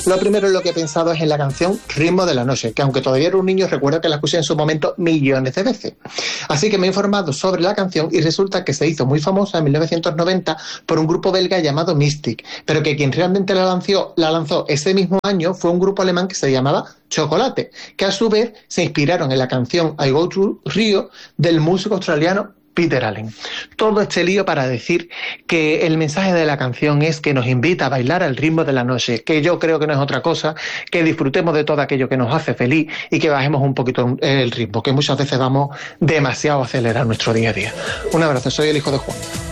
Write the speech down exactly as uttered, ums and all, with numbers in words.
Lo primero en lo que he pensado es en la canción Ritmo de la Noche, que aunque todavía era un niño, recuerdo que la escuché en su momento millones de veces. Así que me he informado sobre la canción y resulta que se hizo muy famosa en mil novecientos noventa por un grupo belga llamado Mystic, pero que quien realmente la lanzó, la lanzó ese mismo año fue un grupo alemán que se llamaba Chocolate, que a su vez se inspiraron en la canción I Go to Rio del músico australiano Peter Allen. Todo este lío para decir que el mensaje de la canción es que nos invita a bailar al ritmo de la noche, que yo creo que no es otra cosa, que disfrutemos de todo aquello que nos hace feliz y que bajemos un poquito el ritmo, que muchas veces vamos demasiado a acelerar nuestro día a día. Un abrazo, soy el hijo de Juan.